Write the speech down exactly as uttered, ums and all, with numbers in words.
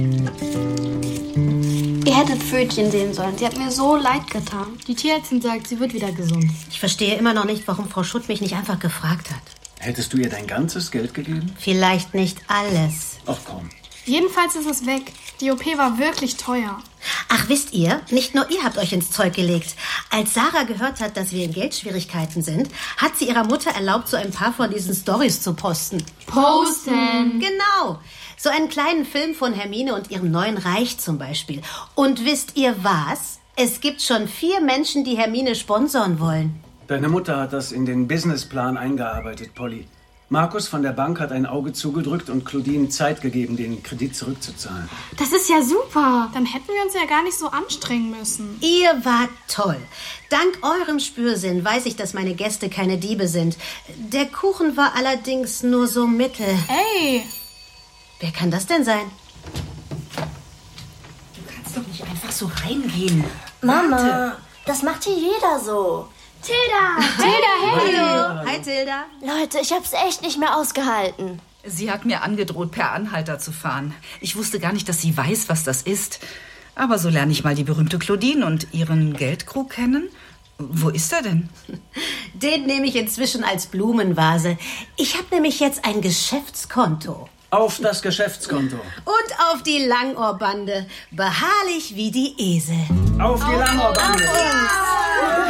Ihr hättet Pfötchen sehen sollen. Sie hat mir so leid getan. Die Tierärztin sagt, sie wird wieder gesund. Ich verstehe immer noch nicht, warum Frau Schutt mich nicht einfach gefragt hat. Hättest du ihr dein ganzes Geld gegeben? Vielleicht nicht alles. Ach komm. Jedenfalls ist es weg. Die O P war wirklich teuer. Ach, wisst ihr, nicht nur ihr habt euch ins Zeug gelegt. Als Sarah gehört hat, dass wir in Geldschwierigkeiten sind, hat sie ihrer Mutter erlaubt, so ein paar von diesen Storys zu posten. Posten! Genau. So einen kleinen Film von Hermine und ihrem neuen Reich zum Beispiel. Und wisst ihr was? Es gibt schon vier Menschen, die Hermine sponsoren wollen. Deine Mutter hat das in den Businessplan eingearbeitet, Polly. Markus von der Bank hat ein Auge zugedrückt und Claudine Zeit gegeben, den Kredit zurückzuzahlen. Das ist ja super. Dann hätten wir uns ja gar nicht so anstrengen müssen. Ihr wart toll. Dank eurem Spürsinn weiß ich, dass meine Gäste keine Diebe sind. Der Kuchen war allerdings nur so mittel. Ey! Wer kann das denn sein? Du kannst doch nicht einfach so reingehen. Mama, Warte. das macht hier jeder so. Tilda! Tilda, hey! Hallo. Hi, Tilda. Leute, ich hab's echt nicht mehr ausgehalten. Sie hat mir angedroht, per Anhalter zu fahren. Ich wusste gar nicht, dass sie weiß, was das ist. Aber so lerne ich mal die berühmte Claudine und ihren Geldkrug kennen. Wo ist er denn? Den nehme ich inzwischen als Blumenvase. Ich habe nämlich jetzt ein Geschäftskonto. Auf das Geschäftskonto. Und auf die Langohrbande. Beharrlich wie die Esel. Auf die Langohrbande. Auf uns.